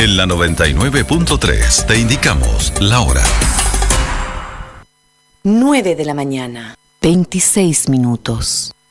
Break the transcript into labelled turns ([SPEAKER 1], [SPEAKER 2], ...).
[SPEAKER 1] En la 99.3 te indicamos la hora.
[SPEAKER 2] 9 de la mañana, 26 minutos.